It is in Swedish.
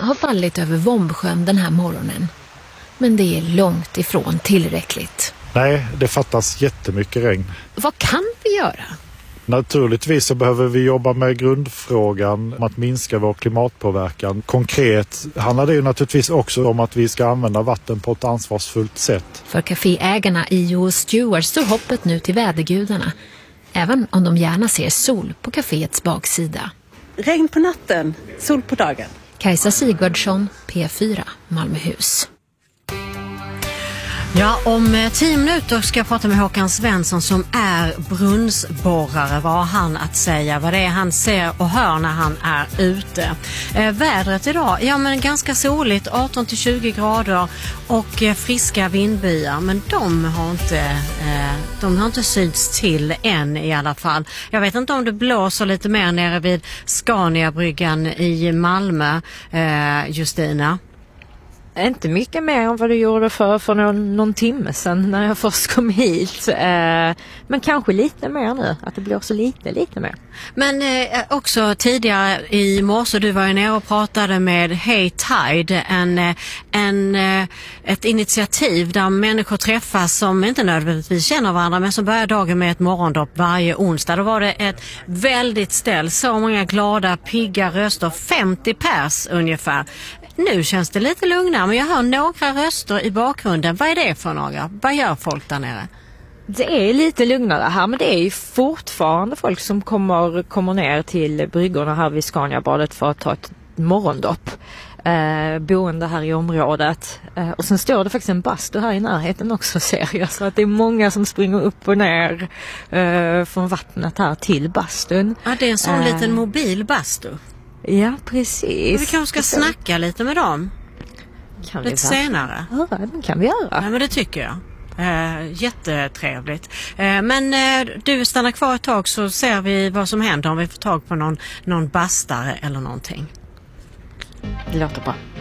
har fallit över Vombsjön den här morgonen. Men det är långt ifrån tillräckligt. Nej, det fattas jättemycket regn. Vad kan vi göra? Naturligtvis så behöver vi jobba med grundfrågan om att minska vår klimatpåverkan. Konkret handlar det ju naturligtvis också om att vi ska använda vatten på ett ansvarsfullt sätt. För kaféägarna i US Stewart står hoppet nu till vädergudarna. Även om de gärna ser sol på kaféets baksida. Regn på natten, sol på dagen. Kajsa Sigvardsson, P4, Malmöhus. Ja, om 10 minuter ska jag prata med Håkan Svensson som är brunnsborrare. Vad har han att säga? Vad det är han ser och hör när han är ute? Vädret idag, ja men ganska soligt, 18-20 grader och friska vindbyar. Men de har inte synts till än i alla fall. Jag vet inte om det blåser lite mer nere vid Scaniabryggan i Malmö, Justina. Inte mycket mer än vad du gjorde för någon timme sedan när jag först kom hit. Men kanske lite mer nu. Att det blåser lite mer. Men också tidigare i morse, du var ju nere och pratade med Hey Tide. Ett initiativ där människor träffas som inte nödvändigtvis känner varandra men som börjar dagen med ett morgondopp varje onsdag. Då var det ett väldigt ställ. Så många glada, pigga röster. 50 pers ungefär. Nu känns det lite lugnare, men jag hör några röster i bakgrunden. Vad är det för några? Vad gör folk där nere? Det är lite lugnare här, men det är ju fortfarande folk som kommer ner till bryggorna här vid Scaniabadet för att ta ett morgondopp. Boende här i området. Och sen står det faktiskt en bastu här i närheten också, ser jag. Så att det är många som springer upp och ner från vattnet här till bastun. Ja, det är en sån liten mobil bastu. Ja, precis. Vi kanske ska snacka lite med dem lite senare. Ja, det kan vi göra. Ja, men det tycker jag. Jättetrevligt. Men du stannar kvar ett tag så ser vi vad som händer om vi får tag på någon bastare eller någonting. Det låter bra.